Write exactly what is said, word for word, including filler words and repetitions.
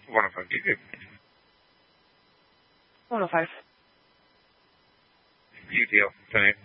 one oh five gig. one oh five. U T L, ten eight.